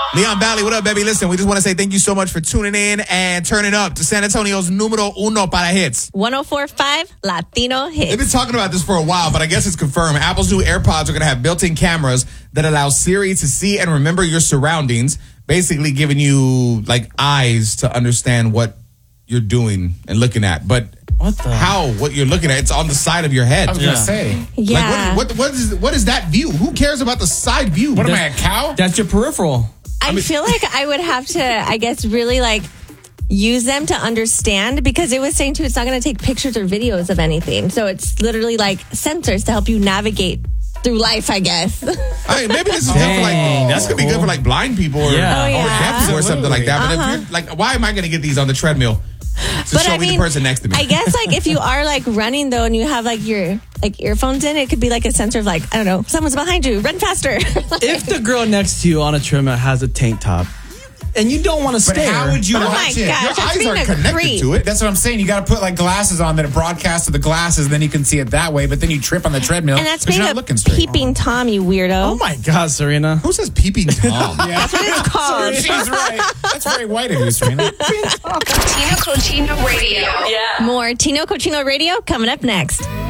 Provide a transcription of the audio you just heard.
Leon Valley, what up, baby? Listen, we just want to say thank you so much for tuning in and turning up to San Antonio's numero uno para hits. 104.5 Latino Hits. They've been talking about this for a while, but I guess it's confirmed. Apple's new AirPods are going to have built-in cameras that allow Siri to see and remember your surroundings, basically giving you like eyes to understand what you're doing and looking at. But what you're looking at, it's on the side of your head. I was going to say. Yeah. Like, what is that view? Who cares about the side view? What am I, a cow? That's your peripheral. I feel like I would have to, I guess, really like use them to understand, because it was saying too, it's not going to take pictures or videos of anything. So it's literally like sensors to help you navigate through life, I guess. I mean, maybe this is good for like, this could be good for like blind people or deaf or something like that. But if you're like, why am I going to get these on the treadmill? To show me the person next to me. I guess like if you are like running though and you have like your like earphones in, it could be like a sensor of like, I don't know, someone's behind you, run faster. If the girl next to you on a treadmill has a tank top and you don't want to stare. But how would you watch it? Gosh, your eyes aren't connected to it. That's what I'm saying. You got to put like glasses on that it broadcasts to the glasses, and then you can see it that way. But then you trip on the treadmill. And that's but being you're not looking straight. peeping Tom, you weirdo. Oh my God, Serena. Who says peeping Tom? That's what it's called. She's right. That's very white of you, Serena. Tino Cochino Radio. More Tino Cochino Radio coming up next.